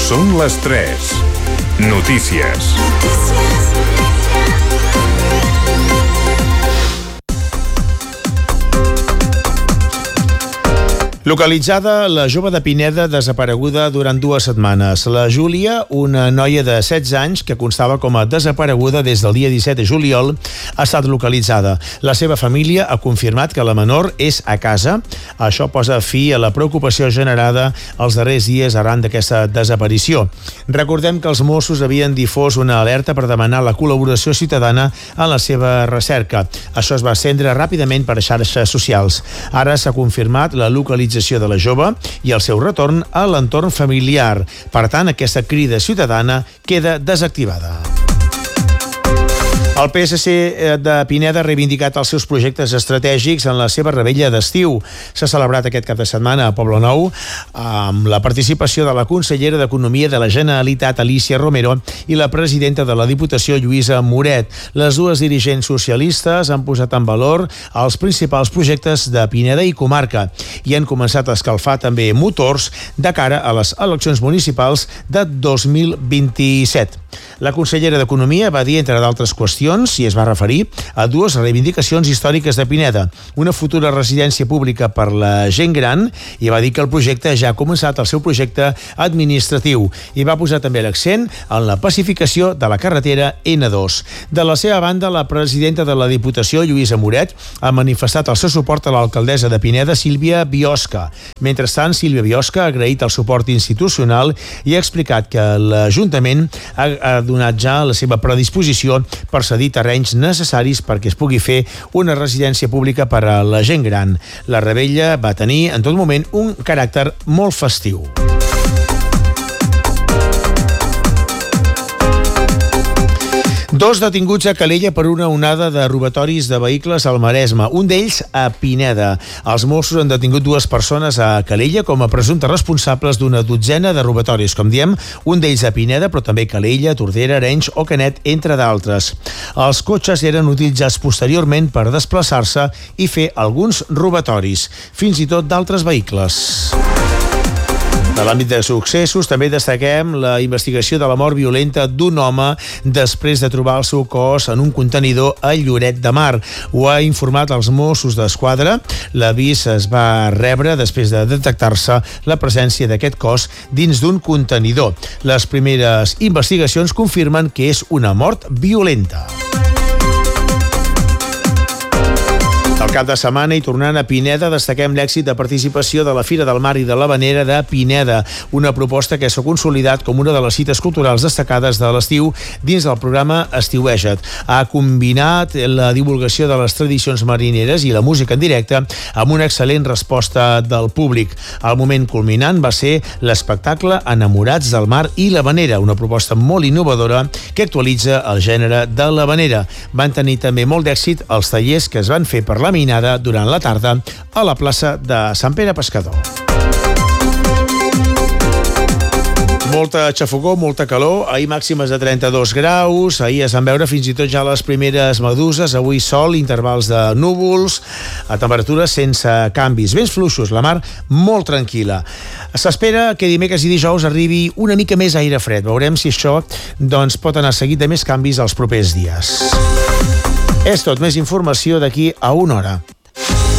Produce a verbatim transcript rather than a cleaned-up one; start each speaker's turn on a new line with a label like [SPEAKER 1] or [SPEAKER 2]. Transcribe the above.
[SPEAKER 1] Són les tres. Notícies.
[SPEAKER 2] Localitzada la jove de Pineda desapareguda durant dues setmanes. La Júlia, una noia de setze anys que constava com a desapareguda des del dia disset de juliol, ha estat localitzada. La seva família ha confirmat que la menor és a casa. Això posa fi a la preocupació generada els darrers dies arran d'aquesta desaparició. Recordem que els Mossos havien difós una alerta per demanar la col·laboració ciutadana en la seva recerca. Això es va estendre ràpidament per xarxes socials. Ara s'ha confirmat la localització de la jove i el seu retorn a l'entorn familiar. Per tant, aquesta crida ciutadana queda desactivada. El P S C de Pineda ha reivindicat els seus projectes estratègics en la seva revetlla d'estiu. S'ha celebrat aquest cap de setmana a Poblenou amb la participació de la consellera d'Economia de la Generalitat, Alícia Romero, i la presidenta de la Diputació, Lluïsa Moret. Les dues dirigents socialistes han posat en valor els principals projectes de Pineda i comarca i han començat a escalfar també motors de cara a les eleccions municipals de dos mil vint-i-set. La consellera d'Economia va dir, entre d'altres qüestions, i es va referir a dues reivindicacions històriques de Pineda, una futura residència pública per la gent gran, i va dir que el projecte ja ha començat el seu projecte administratiu, i va posar també l'accent en la pacificació de la carretera ena dos. De la seva banda, la presidenta de la Diputació, Lluïsa Moret, ha manifestat el seu suport a l'alcaldessa de Pineda, Sílvia Biosca. Mentrestant, Sílvia Biosca ha agraït el suport institucional i ha explicat que l'Ajuntament ha ha donat ja la seva predisposició per cedir terrenys necessaris perquè es pugui fer una residència pública per a la gent gran. La revetlla va tenir en tot moment un caràcter molt festiu. Dos detinguts a Calella per una onada de robatoris de vehicles al Maresme, un d'ells a Pineda. Els Mossos han detingut dues persones a Calella com a presumptes responsables d'una dotzena de robatoris. Com diem, un d'ells a Pineda, però també Calella, Tordera, Arenys o Canet, entre d'altres. Els cotxes eren utilitzats posteriorment per desplaçar-se i fer alguns robatoris, fins i tot d'altres vehicles. De l'àmbit de successos, també destaquem la investigació de la mort violenta d'un home després de trobar el seu cos en un contenidor a Lloret de Mar. Ho ha informat els Mossos d'Esquadra. L'avís es va rebre després de detectar-se la presència d'aquest cos dins d'un contenidor. Les primeres investigacions confirmen que és una mort violenta. El cap de setmana i tornant a Pineda destaquem l'èxit de participació de la Fira del Mar i de l'Havanera de Pineda, una proposta que s'ha consolidat com una de les cites culturals destacades de l'estiu dins del programa Estiueja't. Ha combinat la divulgació de les tradicions marineres i la música en directe amb una excel·lent resposta del públic. El moment culminant va ser l'espectacle Enamorats del Mar i l'Havanera, una proposta molt innovadora que actualitza el gènere de l'havanera. Van tenir també molt d'èxit els tallers que es van fer per la minada durant la tarda a la plaça de Sant Pere Pescador. Molta xafogor, molta calor, ahir màximes de trenta-dos graus, ahir es van veure fins i tot ja les primeres meduses, avui sol, intervals de núvols, a temperatures sense canvis, vents fluixos, la mar molt tranquil·la. S'espera que dimecres i dijous arribi una mica més aire fred, veurem si això doncs, pot anar seguit de més canvis els propers dies. És tot, més informació d'aquí a una hora.